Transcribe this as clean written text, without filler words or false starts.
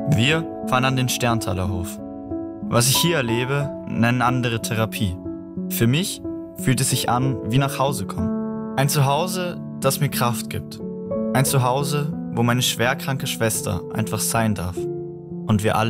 Wir fahren an den Sterntaler Hof. Was ich hier erlebe, nennen andere Therapie. Für mich fühlt es sich an wie nach Hause kommen. Ein Zuhause, das mir Kraft gibt. Ein Zuhause, wo meine schwerkranke Schwester einfach sein darf. Und wir alle